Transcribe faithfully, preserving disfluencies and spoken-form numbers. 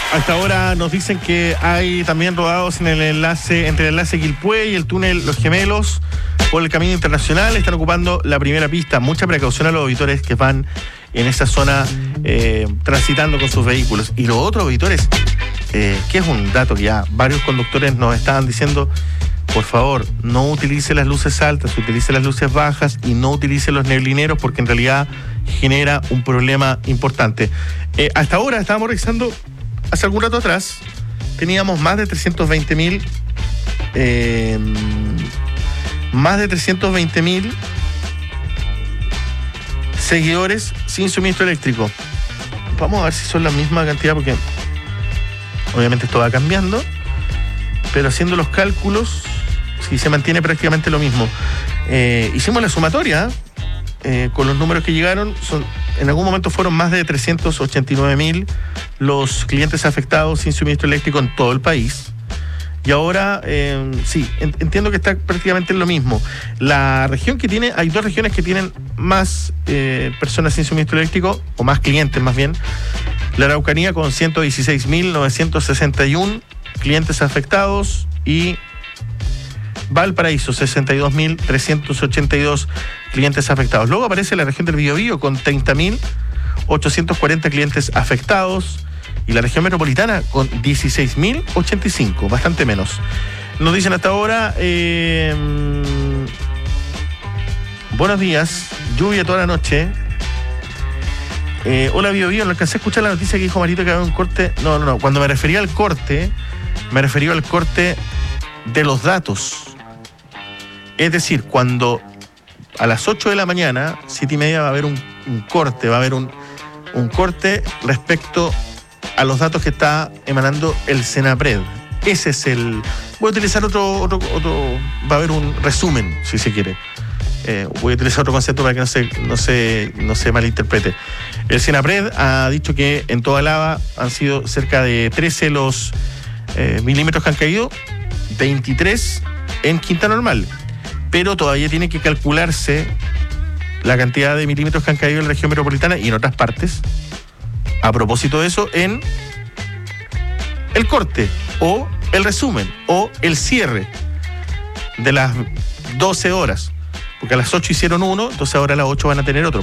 Hasta ahora nos dicen que hay también rodados en el enlace, entre el enlace Quilpué y el túnel Los Gemelos por el camino internacional. Están ocupando la primera pista. Mucha precaución a los auditores que van en esa zona eh, transitando con sus vehículos. Y los otros auditores, eh, que es un dato que ya varios conductores nos estaban diciendo, por favor, no utilice las luces altas, utilice las luces bajas y no utilice los neblineros porque en realidad genera un problema importante. Eh, hasta ahora estábamos revisando. Hace algún rato atrás teníamos más de trescientos veinte mil eh, más de trescientos veinte mil seguidores sin suministro eléctrico. Vamos a ver si son la misma cantidad porque obviamente esto va cambiando, pero haciendo los cálculos sí se mantiene prácticamente lo mismo. Eh, hicimos la sumatoria eh, con los números que llegaron. Son, en algún momento fueron más de trescientos ochenta y nueve mil los clientes afectados sin suministro eléctrico en todo el país. Y ahora, eh, sí, entiendo que está prácticamente en lo mismo. La región que tiene, hay dos regiones que tienen más eh, personas sin suministro eléctrico, o más clientes más bien. La Araucanía con ciento dieciséis mil novecientos sesenta y uno clientes afectados y Valparaíso, sesenta y dos mil trescientos ochenta y dos clientes afectados. Luego aparece la región del Biobío con treinta mil ochocientos cuarenta clientes afectados y la región metropolitana con dieciséis mil ochenta y cinco, bastante menos. Nos dicen hasta ahora, eh, buenos días, lluvia toda la noche. Eh, hola Biobío, no alcancé a escuchar la noticia que dijo Marito que había un corte. No, no, no, cuando me refería al corte, me refería al corte de los datos. Es decir, cuando a las ocho de la mañana, siete y media, va a haber un, un corte, va a haber un, un corte respecto a los datos que está emanando el Senapred. Ese es el... Voy a utilizar otro, otro, otro va a haber un resumen, si se quiere. Eh, voy a utilizar otro concepto para que no se, no se, no se malinterprete. El Senapred ha dicho que en toda Lava han sido cerca de trece los eh, milímetros que han caído, veintitrés en Quinta Normal. Pero todavía tiene que calcularse la cantidad de milímetros que han caído en la región metropolitana y en otras partes. A propósito de eso, en el corte o el resumen o el cierre de las doce horas. Porque a las ocho hicieron uno, entonces ahora a las ocho van a tener otro.